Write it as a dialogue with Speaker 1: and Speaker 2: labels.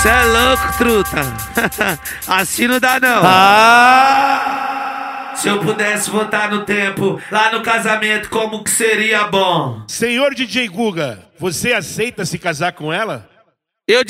Speaker 1: Cê é louco, truta. Assim não dá, não. Se eu pudesse voltar no tempo, lá no casamento, como que seria bom?
Speaker 2: Senhor DJ Guga, você aceita se casar com ela?